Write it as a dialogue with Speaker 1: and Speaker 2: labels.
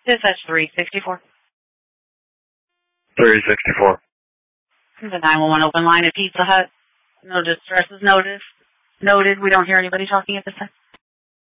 Speaker 1: Dispatch 364.
Speaker 2: 364.
Speaker 1: The 911 open line at Pizza Hut. No distress is noted. We don't hear anybody talking at this time.